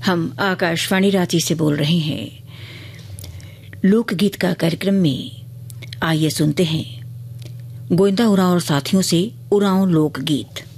हम आकाशवाणी रांची से बोल रहे हैं। लोकगीत का कार्यक्रम में आइए सुनते हैं गोविंदा उरांव और साथियों से उरांव लोकगीत।